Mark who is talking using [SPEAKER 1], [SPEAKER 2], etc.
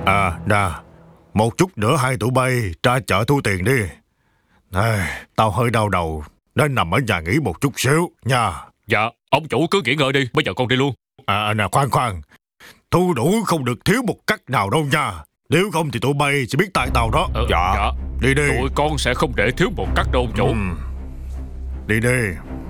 [SPEAKER 1] Nè, một chút nữa hai tụi bay ra chợ thu tiền đi. Tao hơi đau đầu nên nằm ở nhà nghỉ một chút xíu nha.
[SPEAKER 2] Dạ, ông chủ cứ nghỉ ngơi đi, bây giờ con đi luôn.
[SPEAKER 1] Nè, khoan, thu đủ không được thiếu một cắc nào đâu nha. Nếu không thì tụi bay sẽ biết tại tao đó.
[SPEAKER 2] Dạ,
[SPEAKER 1] đi đi.
[SPEAKER 2] tụi con sẽ không để thiếu một cắc đâu ông chủ.
[SPEAKER 1] Đi đi.